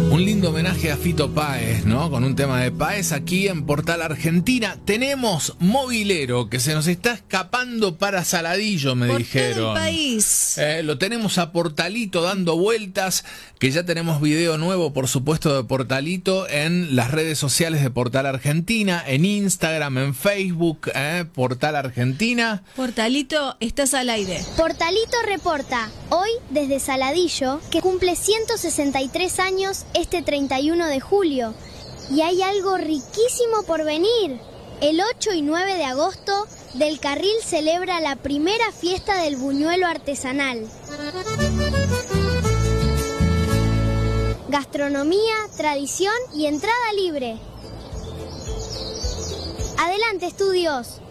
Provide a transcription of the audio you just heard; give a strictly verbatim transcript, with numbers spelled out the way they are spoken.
Un lindo homenaje a Fito Páez, ¿no? Con un tema de Páez aquí en Portal Argentina. Tenemos mobilero que se nos está escapando para Saladillo, me Por dijeron. todo el país. Eh, lo tenemos a Portalito dando vueltas, que ya tenemos video nuevo, por supuesto, de Portalito en las redes sociales de Portal Argentina, en Instagram, en Facebook, eh, Portal Argentina. Portalito, estás al aire. Portalito reporta, hoy desde Saladillo, que cumple ciento sesenta y tres años este treinta y uno de julio. Y hay algo riquísimo por venir. El ocho y nueve de agosto, Del Carril celebra la primera fiesta del buñuelo artesanal. Gastronomía, tradición y entrada libre. Adelante, estudios.